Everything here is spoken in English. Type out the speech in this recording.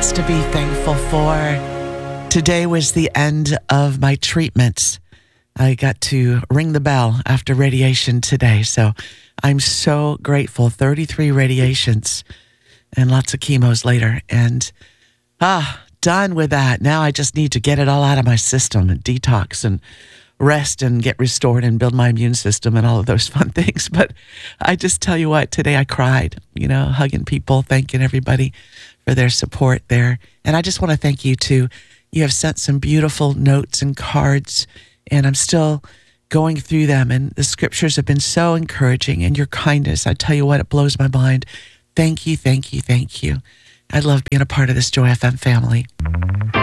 lots to be thankful for. Today was the end of my treatments. I got to ring the bell after radiation today, so I'm so grateful. 33 radiations and lots of chemos later, and done with that. Now I just need to get it all out of my system and detox and rest and get restored and build my immune system and all of those fun things. But I just tell you what, today I cried, hugging people, thanking everybody for their support there. And I just want to thank you too. You have sent some beautiful notes and cards, and I'm still going through them, and the scriptures have been so encouraging, and your kindness, I tell you what, it blows my mind. Thank you, thank you, thank you. I love being a part of this Joy FM family.